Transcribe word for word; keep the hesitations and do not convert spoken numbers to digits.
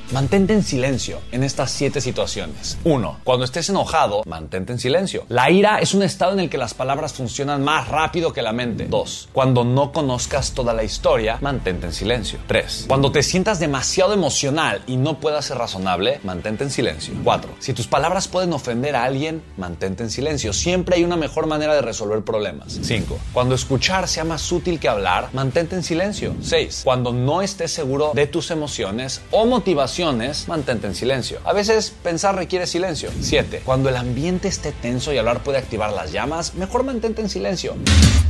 Mantente en silencio en estas siete situaciones. uno. Cuando estés enojado, mantente en silencio. La ira es un estado en el que las palabras funcionan más rápido que la mente. dos. Cuando no conozcas toda la historia, mantente en silencio. tres. Cuando te sientas demasiado emocional y no puedas ser razonable, mantente en silencio. cuatro. Si tus palabras pueden ofender a alguien, mantente en silencio. Siempre hay una mejor manera de resolver problemas. cinco. Cuando escuchar sea más útil que hablar, mantente en silencio. seis. Cuando no estés seguro de tus emociones o motivaciones, mantente en silencio. A veces pensar requiere silencio. siete. Cuando el ambiente esté tenso y hablar puede activar las llamas, mejor mantente en silencio.